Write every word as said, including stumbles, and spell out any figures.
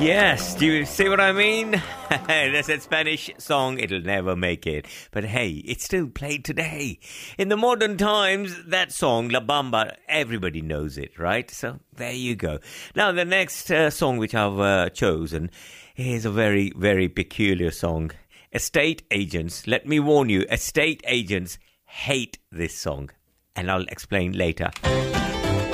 Yes, do you see what I mean? That's a Spanish song, it'll never make it. But hey, it's still played today. In the modern times, that song, La Bamba, everybody knows it, right? So there you go. Now, the next uh, song which I've uh, chosen is a very, very peculiar song. Estate agents, let me warn you, estate agents hate this song. And I'll explain later.